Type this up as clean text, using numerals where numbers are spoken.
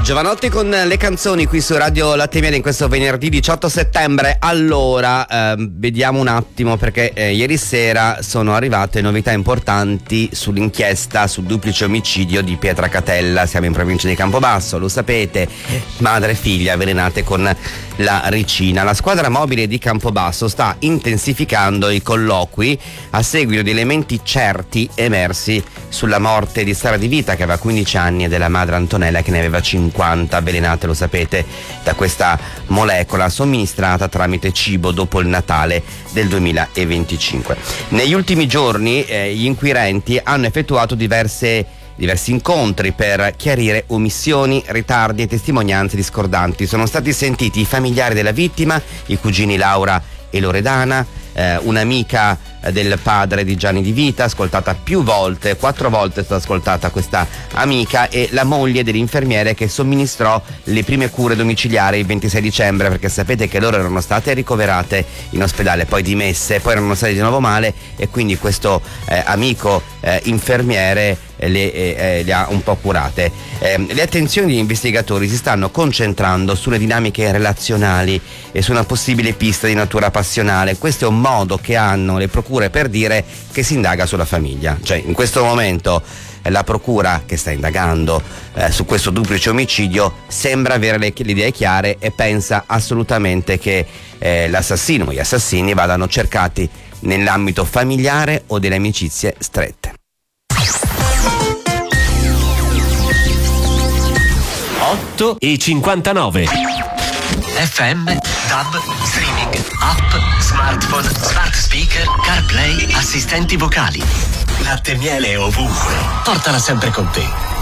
Giovanotti con le canzoni qui su Radio Latte Miele in questo venerdì 18 settembre. Allora, vediamo un attimo perché ieri sera sono arrivate novità importanti sull'inchiesta sul duplice omicidio di Pietracatella. Siamo in provincia di Campobasso, lo sapete, madre e figlia avvelenate con la ricina. La squadra mobile di Campobasso sta intensificando i colloqui a seguito di elementi certi emersi sulla morte di Sara Di Vita, che aveva 15 anni, e della madre Antonella, che ne aveva 50, avvelenate, lo sapete, da questa molecola somministrata tramite cibo dopo il Natale del 2025. Negli ultimi giorni gli inquirenti hanno effettuato diversi incontri per chiarire omissioni, ritardi e testimonianze discordanti. Sono stati sentiti i familiari della vittima, i cugini Laura e Loredana, un'amica del padre di Gianni Di Vita, ascoltata più volte, 4 volte è stata ascoltata questa amica, e la moglie dell'infermiere che somministrò le prime cure domiciliari il 26 dicembre, perché sapete che loro erano state ricoverate in ospedale, poi dimesse, poi erano state di nuovo male, e quindi questo amico infermiere le ha un po' curate. Le attenzioni degli investigatori si stanno concentrando sulle dinamiche relazionali e su una possibile pista di natura passionale. Questo è un modo che hanno le procure per dire che si indaga sulla famiglia. Cioè, in questo momento la procura che sta indagando su questo duplice omicidio sembra avere le idee chiare e pensa assolutamente che l'assassino o gli assassini vadano cercati nell'ambito familiare o delle amicizie strette. 8:59. FM, DAB, streaming, app, smartphone, smart speaker, CarPlay, assistenti vocali. Latte Miele ovunque. Portala sempre con te.